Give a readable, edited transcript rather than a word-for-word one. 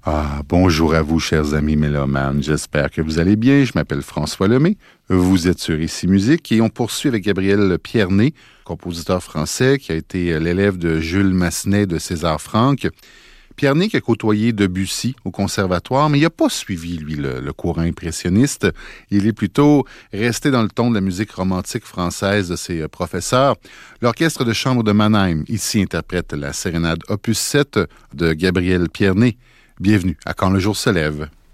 Bonjour à vous, chers amis mélomanes. J'espère que vous allez bien. Je m'appelle François Lemay. Vous êtes sur Ici Musique et on poursuit avec Gabriel Pierné, compositeur français qui a été l'élève de Jules Massenet de César Franck. Pierné qui a côtoyé Debussy au conservatoire, mais il n'a pas suivi, lui, le courant impressionniste. Il est plutôt resté dans le ton de la musique romantique française de ses professeurs. L'orchestre de chambre de Mannheim, ici, interprète la sérénade opus 7 de Gabriel Pierné. Bienvenue à Quand le jour se lève.